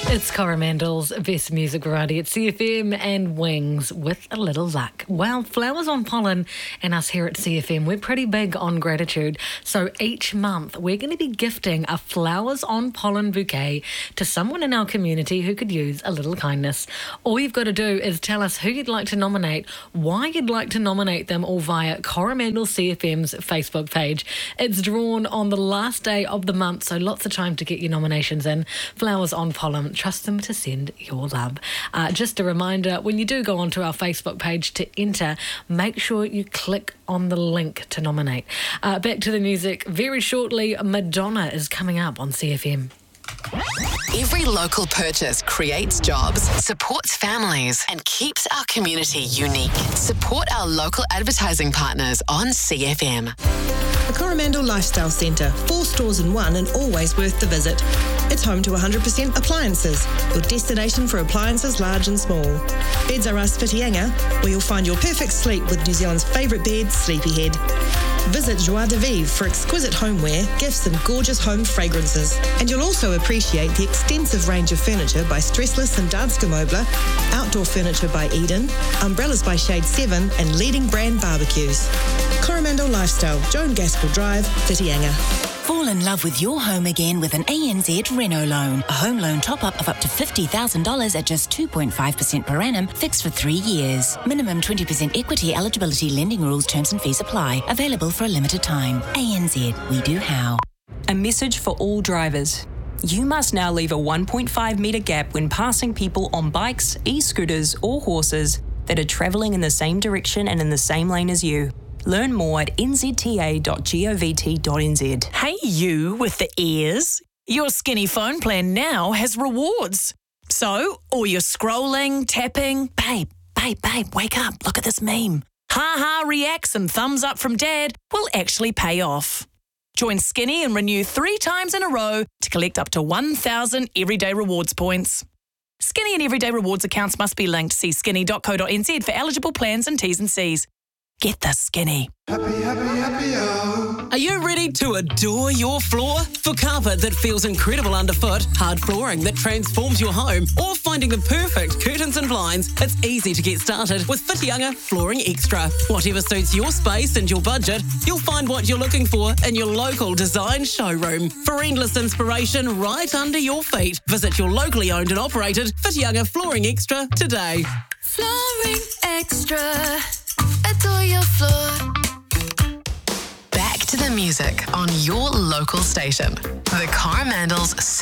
It's Coromandel's Best Music Variety at CFM and Wings with a little luck. Well, Flowers on Pollen and us here at CFM, we're pretty big on gratitude. So each month we're going to be gifting a Flowers on Pollen bouquet to someone in our community who could use a little kindness. All you've got to do is tell us who you'd like to nominate, why you'd like to nominate them, all via Coromandel CFM's Facebook page. It's drawn on the last day of the month, so lots of time to get your nominations in. Flowers on Pollen. Trust them to send your love. Just a reminder, when you do go onto our Facebook page to enter, make sure you click on the link to nominate. Back to the music. Very shortly, Madonna is coming up on CFM. Every local purchase creates jobs, supports families, and keeps our community unique. Support our local advertising partners on CFM. The Coromandel Lifestyle Centre, 4 stores in one and always worth the visit. It's home to 100% appliances, your destination for appliances large and small. Beds are us Whitianga, where you'll find your perfect sleep with New Zealand's favourite bed, Sleepyhead. Visit Joie de Vivre for exquisite homeware, gifts and gorgeous home fragrances. And you'll also appreciate the extensive range of furniture by Stressless and Danske Möbler, outdoor furniture by Eden, umbrellas by Shade 7 and leading brand barbecues. Coromandel Lifestyle, Joan Gaskell Drive, Whitianga. Fall in love with your home again with an ANZ Reno loan. A home loan top-up of up to $50,000 at just 2.5% per annum, fixed for 3 years. Minimum 20% equity eligibility lending rules, terms and fees apply. Available for a limited time. ANZ, we do how. A message for all drivers. You must now leave a 1.5 metre gap when passing people on bikes, e-scooters or horses that are travelling in the same direction and in the same lane as you. Learn more at nzta.govt.nz. Hey, you with the ears. Your Skinny phone plan now has rewards. So, all your scrolling, tapping, babe, wake up, look at this meme. Ha reacts and thumbs up from dad will actually pay off. Join Skinny and renew 3 times in a row to collect up to 1,000 Everyday Rewards points. Skinny and Everyday Rewards accounts must be linked. See skinny.co.nz for eligible plans and T's and C's. Get the Skinny. Are you ready to adore your floor? For carpet that feels incredible underfoot, hard flooring that transforms your home, or finding the perfect curtains and blinds, it's easy to get started with Whitianga Flooring Extra. Whatever suits your space and your budget, you'll find what you're looking for in your local design showroom. For endless inspiration right under your feet, visit your locally owned and operated Whitianga Flooring Extra today. Flooring Extra. Adore your floor. Back to the music on your local station. The Coromandel's